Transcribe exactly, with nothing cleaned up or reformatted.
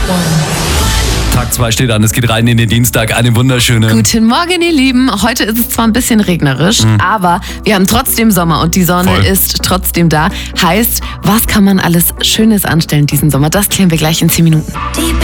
Tag zwei steht an, es geht rein in den Dienstag. Eine wunderschöne... Guten Morgen, ihr Lieben. Heute ist es zwar ein bisschen regnerisch, mhm. aber wir haben trotzdem Sommer und die Sonne Voll. ist trotzdem da. Heißt, was kann man alles Schönes anstellen diesen Sommer? Das klären wir gleich in zehn Minuten.